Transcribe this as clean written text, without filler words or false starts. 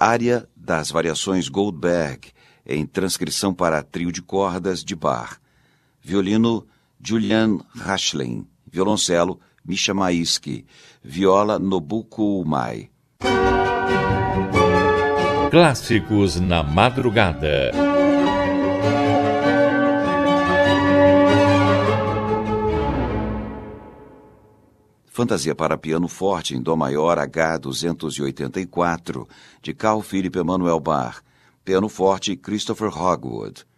área das variações Goldberg, em transcrição para trio de cordas de Bach. Violino, Julian Raschlin. Violoncelo, Misha Maisky. Viola, Nobuko Umai. Clássicos na madrugada. Fantasia para piano forte em Dó maior H284, de Carl Philipp Emanuel Bach. Piano forte, Christopher Hogwood.